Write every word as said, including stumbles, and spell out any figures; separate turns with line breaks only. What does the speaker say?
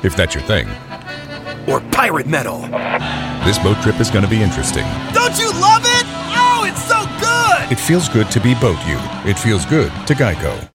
if that's your thing.
Or pirate metal.
This boat trip is going to be interesting.
Don't you love it? Oh, it's so good!
It feels good to be Boat You. It feels good to Geico.